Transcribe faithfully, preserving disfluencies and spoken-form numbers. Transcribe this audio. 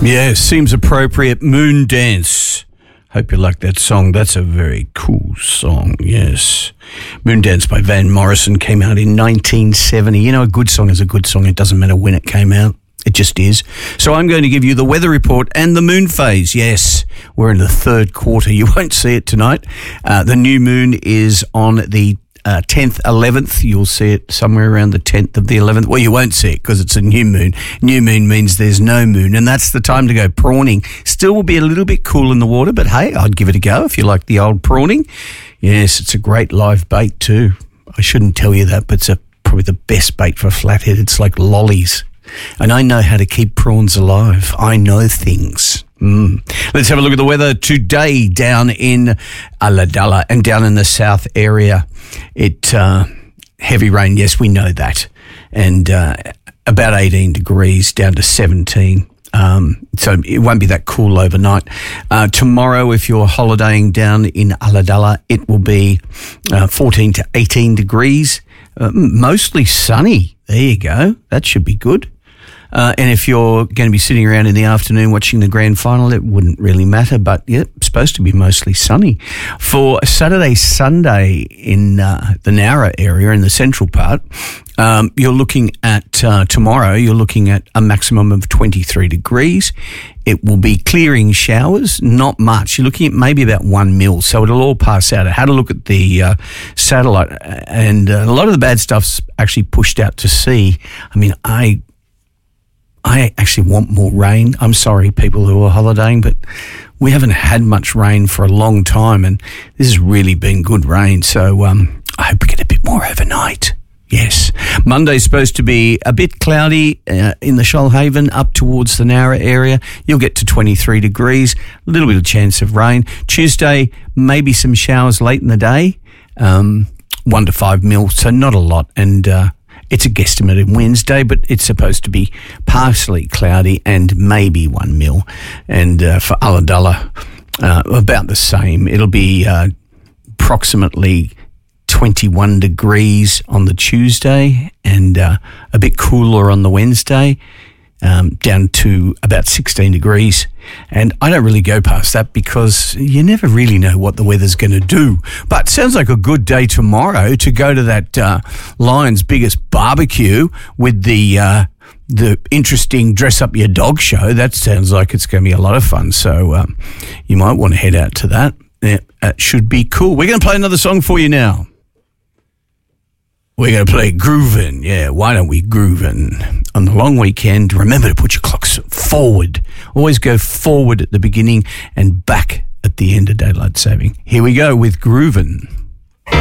Yeah, seems appropriate. Moon Dance. Hope you like that song. That's a very cool song, yes. Moon Dance by Van Morrison came out in nineteen seventy. You know, a good song is a good song. It doesn't matter when it came out. It just is. So I'm going to give you the weather report and the moon phase. Yes, we're in the third quarter. You won't see it tonight. Uh, the new moon is on the Uh, tenth, eleventh, you'll see it somewhere around the tenth of the eleventh. Well, you won't see it because it's a new moon. New moon means there's no moon, and that's the time to go prawning. Still will be a little bit cool in the water, but hey, I'd give it a go if you like the old prawning. Yes, it's a great live bait too. I shouldn't tell you that, but it's a, probably the best bait for a flathead. It's like lollies. And I know how to keep prawns alive. I know things. Mm. Let's have a look at the weather today down in Ulladulla and down in the south area. It uh, heavy rain, yes, we know that. And uh, about eighteen degrees down to seventeen. Um, so it won't be that cool overnight. Uh, tomorrow, if you're holidaying down in Ulladulla, it will be uh, fourteen to eighteen degrees. Uh, mostly sunny. There you go. That should be good. Uh, and if you're going to be sitting around in the afternoon watching the grand final, it wouldn't really matter. But yeah, it's supposed to be mostly sunny. For Saturday, Sunday in uh, the Nowra area, in the central part, um, you're looking at uh, tomorrow, you're looking at a maximum of twenty-three degrees. It will be clearing showers, not much. You're looking at maybe about one mil, so it'll all pass out. I had a look at the uh, satellite, and uh, a lot of the bad stuff's actually pushed out to sea. I mean, I... I actually want more rain. I'm sorry, people who are holidaying, but we haven't had much rain for a long time, and this has really been good rain. So um, I hope we get a bit more overnight. Yes. Monday's supposed to be a bit cloudy uh, in the Shoalhaven up towards the Nowra area. You'll get to twenty-three degrees, a little bit of chance of rain. Tuesday, maybe some showers late in the day, um, one to five mil, so not a lot. And uh, it's a guesstimate in Wednesday, but it's supposed to be partially cloudy and maybe one mil. And uh, for Ulladulla, uh, about the same. It'll be uh, approximately twenty-one degrees on the Tuesday and uh, a bit cooler on the Wednesday, um, down to about sixteen degrees. And I don't really go past that because you never really know what the weather's going to do. But sounds like a good day tomorrow to go to that uh, Lion's Biggest Barbecue with the uh, the interesting Dress Up Your Dog show. That sounds like it's going to be a lot of fun. So um, you might want to head out to that. Yeah, that should be cool. We're going to play another song for you now. We're going to play Groovin'. Yeah, why don't we Groovin'? On the long weekend, remember to put your clocks forward. Always go forward at the beginning and back at the end of daylight saving. Here we go with Groovin'.